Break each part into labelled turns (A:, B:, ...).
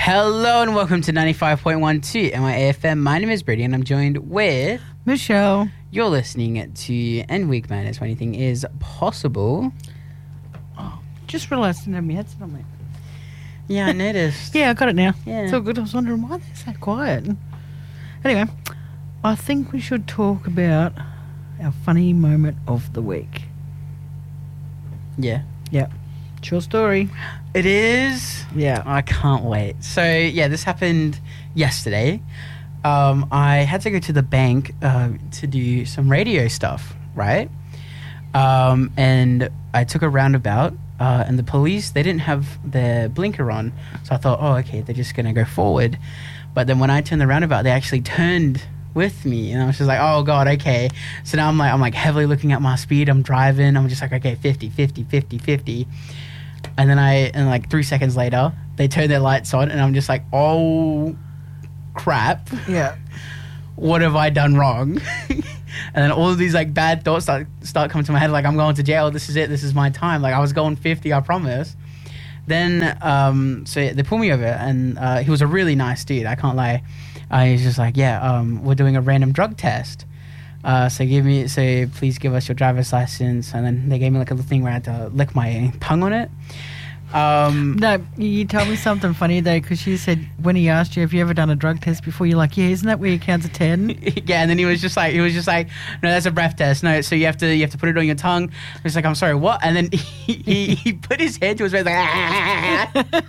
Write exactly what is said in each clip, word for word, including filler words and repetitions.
A: Hello and welcome to ninety-five point one two M I A F M. My name is Brady and I'm joined with
B: Michelle.
A: You're listening to End Week Madness when anything is possible.
B: Oh, just realised I didn't have my headset on, mate.
A: Yeah, I noticed.
B: Yeah, I got it now.
A: Yeah.
B: It's all good. I was wondering why they're so quiet. Anyway, I think we should talk about our funny moment of the week.
A: Yeah.
B: Yeah. Short story.
A: It is.
B: Yeah.
A: I can't wait. So, yeah, this happened yesterday. Um, I had to go to the bank uh, to do some radio stuff, right? Um, and I took a roundabout, uh, and the police, they didn't have their blinker on. So I thought, oh, okay, they're just going to go forward. But then when I turned the roundabout, they actually turned with me. And I was just like, oh, God, okay. So now I'm like, I'm like heavily looking at my speed. I'm driving. I'm just like, okay, fifty, fifty, fifty, fifty. And then I, and like three seconds later, they turn their lights on, and I'm just like, oh, crap.
B: Yeah.
A: What have I done wrong? And then all of these like bad thoughts start, start coming to my head, like, I'm going to jail. This is it. This is my time. Like, I was going fifty, I promise. Then, um, so they pull me over, and uh, he was a really nice dude. I can't lie. Uh, he's just like, yeah, um, we're doing a random drug test. Uh, so give me, so please give us your driver's license. And then they gave me like a little thing where I had to lick my tongue on it. Um,
B: No, you told me something funny though, because you said when he asked you, have you ever done a drug test before, you're like, yeah, isn't that where you count to ten?
A: yeah, and then he was just like, he was just like, no, that's a breath test. No, so you have to, you have to put it on your tongue. He's like, I'm sorry, what? And then he, he, he put his hand to his face like, ah.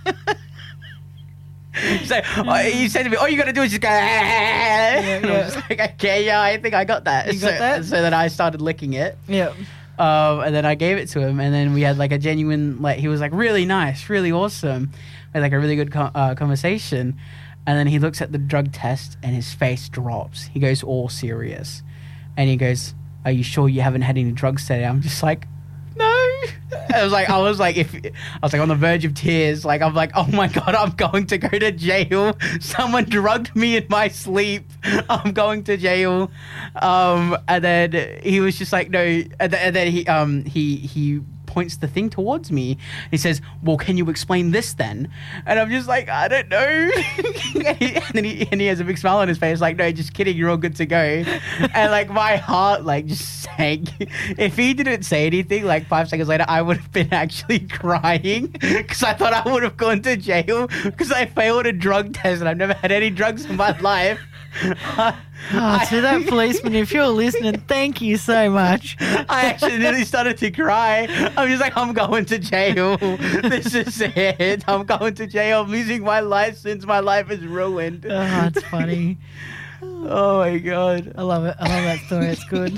A: So oh, he said to me, all you got to do is just go, ah. And I was just like, okay, yeah, I think I got that.
B: You
A: so,
B: got that?
A: So then I started licking it.
B: Yeah.
A: Um, and then I gave it to him, and then we had like a genuine, like, he was like really nice, really awesome. We had like a really good co- uh, conversation. And then he looks at the drug test and his face drops. He goes all serious. And he goes, are you sure you haven't had any drugs today? I'm just like, no. I was like, I was like, if I was like on the verge of tears. Like, I'm like, oh my God, I'm going to go to jail. Someone drugged me in my sleep. I'm going to jail. Um, and then he was just like, no. And, th- and then he, um, he, he points the thing towards me. He says, well, can you explain this then? And I'm just like, I don't know. and, he, and then he, and he has a big smile on his face, like, no, just kidding, you're all good to go. And like my heart like just sank. If he didn't say anything, like five seconds later, I would have been actually crying because I thought I would have gone to jail because I failed a drug test and I've never had any drugs in my life.
B: Oh, to that policeman, if you're listening, thank you so much.
A: I actually nearly started to cry. I'm just like, I'm going to jail. This is it. I'm going to jail. I'm losing my license. My life is ruined.
B: Oh, it's funny.
A: Oh my God.
B: I love it. I love that story. It's good.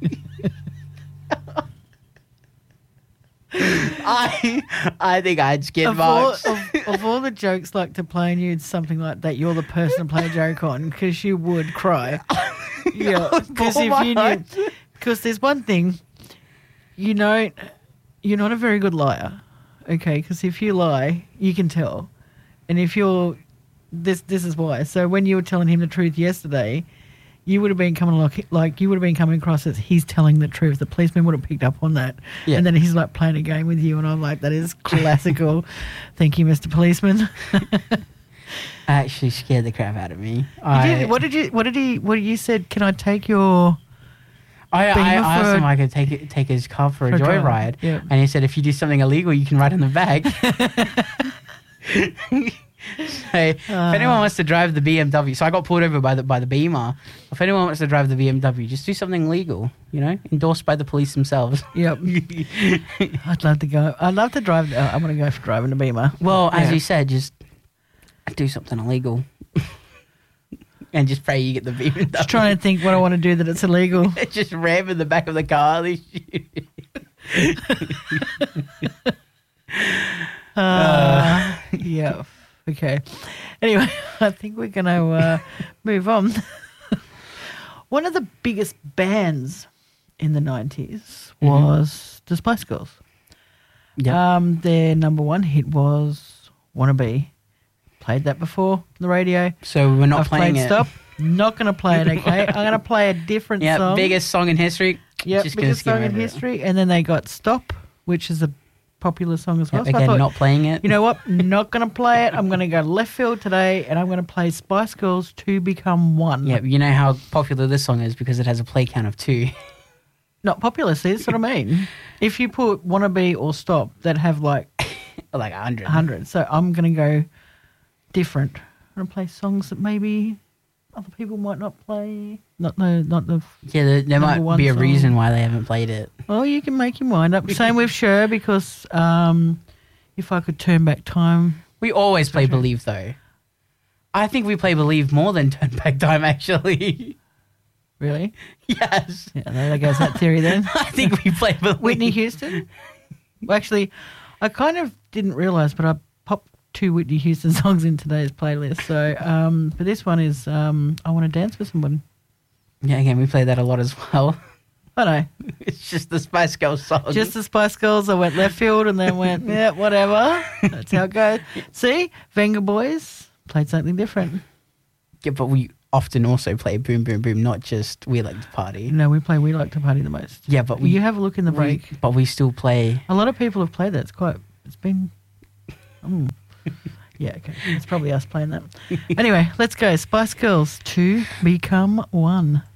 A: I I think I'd skid
B: Of all,
A: marks.
B: of, of all the jokes like to play on you, something like that, you're the person to play a joke on because you would cry. Yeah, because if you knew, because there's one thing, you know, you're not a very good liar, okay? Because if you lie, you can tell, and if you're this, this is why. So when you were telling him the truth yesterday, you would have been coming like, like you would have been coming across as he's telling the truth. The policeman would have picked up on that,
A: Yeah.
B: and then he's like playing a game with you, and I'm like, that is classical. Thank you, Mister Policeman.
A: Actually scared the crap out of me.
B: You
A: I,
B: did- what did you? What did he? What you said? Can I take your?
A: I, I
B: Beamer
A: asked
B: for
A: him
B: a-
A: I could take it, take his car for a
B: for a drive,
A: joyride,
B: yeah.
A: and he said if you do something illegal, you can ride in the back. So if
B: Uh.
A: anyone wants to drive the B M W, so I got pulled over by the by the Beamer. If anyone wants to drive the B M W, just do something legal, you know, endorsed by the police themselves.
B: Yep. I'd love to go. I'd love to drive. Uh, I'm going to go for driving the Beamer.
A: Well, as
B: Yeah.
A: you said, just do something illegal, and just pray you get the B M W.
B: Just trying to think what I want to do that it's illegal.
A: Just ram in the back of the car.
B: Uh, yeah. Okay. Anyway, I think we're going to uh, move on. One of the biggest bands in the nineties was the Spice Girls.
A: Yeah.
B: Um, their number one hit was "Wanna Be." Played that before on the radio.
A: So we're not
B: I've
A: playing
B: played
A: it.
B: Stop. Not going to play it. Okay, I'm going to play a different
A: Yeah,
B: song.
A: biggest song in history.
B: Yeah,
A: Just gonna
B: biggest
A: skim
B: song in
A: over it.
B: history. And then they got "Stop," which is a popular song as well.
A: Yep,
B: So I
A: again,
B: thought,
A: not playing it.
B: you know what? Not going to play it. I'm going to go left field today, and I'm going to play Spice Girls Two Become One.
A: Yeah, you know how popular this song is because it has a play count of two.
B: Not popular, see, that's what I mean. If you put Wannabe or Stop, that have like
A: like a hundred.
B: one hundred. So I'm going to go different. I'm going to play songs that maybe other people might not play. Not the, not the.
A: Yeah, there, there
B: Number
A: might
B: one
A: be a
B: song.
A: reason why they haven't played it.
B: Well, you can make your mind up. Same with Cher, because um, if I could turn back time.
A: We always play
B: Sure.
A: Believe, though. I think we play Believe more than Turn Back Time, actually.
B: Really?
A: Yes.
B: Yeah, there goes that theory then.
A: I think we play Believe.
B: Whitney Houston? Well, actually, I kind of didn't realise, but I popped two Whitney Houston songs in today's playlist. So, um, but this one is um, I Want to Dance with Somebody.
A: Yeah, again, we play that a lot as well.
B: I know.
A: It's just the Spice Girls song.
B: Just the Spice Girls. I went left field and then went, yeah, whatever. That's how it goes. See? Venga Boys played something different.
A: Yeah, but we often also play Boom Boom Boom, not just We Like to Party.
B: No, we play We Like to Party the most.
A: Yeah, but we...
B: You have a look in the
A: we-
B: break.
A: But we still play...
B: A lot of people have played that. It's quite, it's been, mm. Yeah, okay. It's probably us playing that. Anyway, let's go. Spice Girls to Become One.